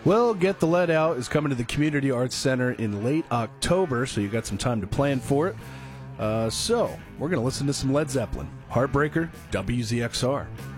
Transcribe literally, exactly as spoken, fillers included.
Well, Get the Lead Out is coming to the Community Arts Center in late October, so you got some time to plan for it. Uh, so, we're going to listen to some Led Zeppelin. Heartbreaker, W Z X R.